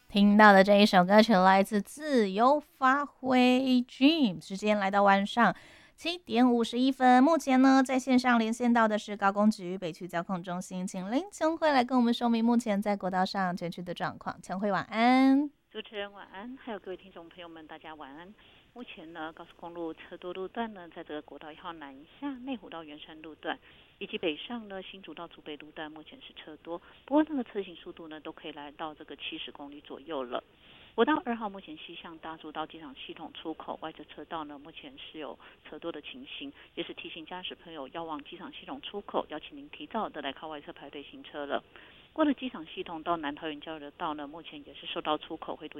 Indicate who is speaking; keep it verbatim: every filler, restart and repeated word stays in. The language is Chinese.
Speaker 1: 听到的这一首歌曲来自自由发挥 Dream， 时间来到晚上七点五十一分。目前呢，在线上连线到的是高工局北区交控中心，请林琼慧来跟我们说明目前在国道上全区的状况。琼慧晚安。
Speaker 2: 主持人晚安，还有各位听众朋友们，大家晚安。目前呢，高速公路车多路段呢，在这个国道一号南下内湖到圆山路段，以及北上呢新竹到竹北路段，目前是车多，不过那个车行速度呢，都可以来到这个七十公里左右了。国道二号目前西向大竹到机场系统出口外侧车道呢，目前是有车多的情形，也是提醒驾驶朋友要往机场系统出口，邀请您提早的来靠外侧排队行车了。过了机场系统到南桃园交流道呢，目前也是受到出口会